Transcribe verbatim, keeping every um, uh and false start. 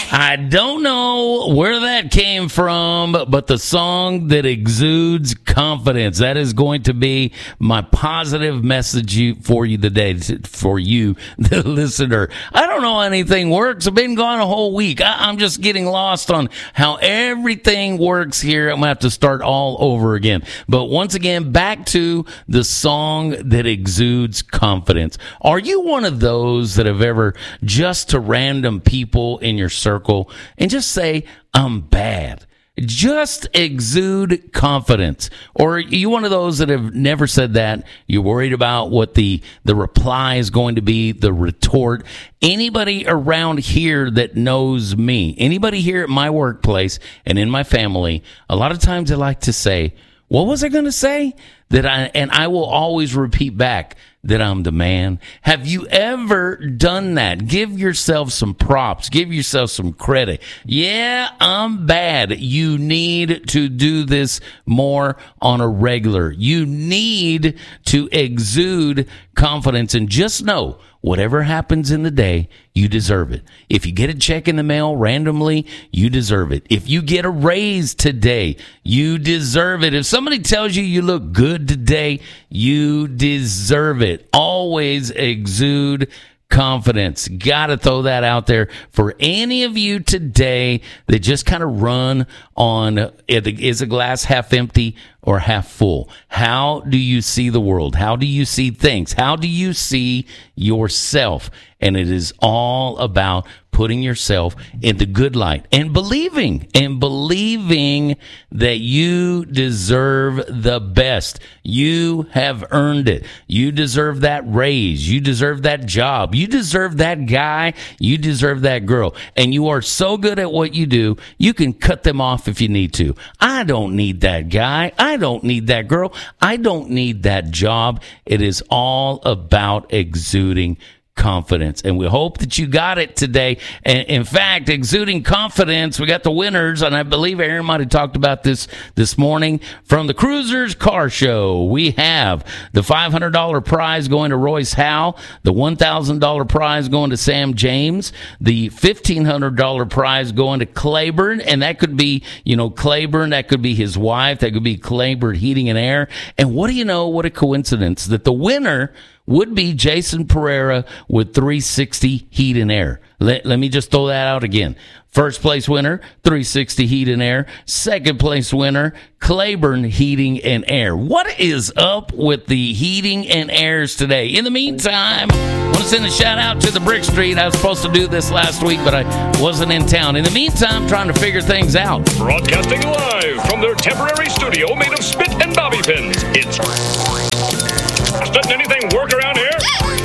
I don't know where that came from, but the song that exudes confidence, that is going to be my positive message you, for you today, for you, the listener. I don't know how anything works. I've been gone a whole week. I, I'm just getting lost on how everything works here. I'm going to have to start all over again. But once again, back to the song that exudes confidence. Are you one of those that have ever just to random people in your circle and just say, I'm bad? Just exude confidence. Or are you one of those that have never said that? You're worried about what the, the reply is going to be, the retort. Anybody around here that knows me, anybody here at my workplace and in my family, a lot of times they like to say, what was I going to say? That I, and I will always repeat back that I'm the man. Have you ever done that? Give yourself some props. Give yourself some credit. Yeah, I'm bad. You need to do this more on a regular. You need to exude confidence, and just know whatever happens in the day, you deserve it. If you get a check in the mail randomly, you deserve it. If you get a raise today, you deserve it. If somebody tells you you look good today, you deserve it. Always exude confidence. Got to throw that out there for any of you today that just kind of run on, is a glass half empty or half full? How do you see the world? How do you see things? How do you see yourself? And it is all about putting yourself in the good light and believing and believing that you deserve the best. You have earned it. You deserve that raise. You deserve that job. You deserve that guy. You deserve that girl. And you are so good at what you do, you can cut them off if you need to. I don't need that guy. I don't need that girl. I don't need that job. It is all about exuding confidence, and we hope that you got it today. And in fact, exuding confidence, we got the winners, and I believe Aaron might have talked about this this morning from the Cruisers Car Show. We have the five hundred dollars prize going to Royce Howe, the one thousand dollars prize going to Sam James, the fifteen hundred dollars prize going to Claiborne, and that could be, you know, Claiborne, that could be his wife, that could be Claiborne Heating and Air. And what do you know, what a coincidence that the winner would be Jason Pereira with three sixty Heat and Air. Let, let me just throw that out again. First place winner, three sixty Heat and Air. Second place winner, Claiborne Heating and Air. What is up with the heating and airs today? In the meantime, I want to send a shout out to the Brick Street. I was supposed to do this last week, but I wasn't in town. In the meantime, trying to figure things out. Broadcasting live from their temporary studio made of spit and bobby pins. It's... Doesn't anything work around here?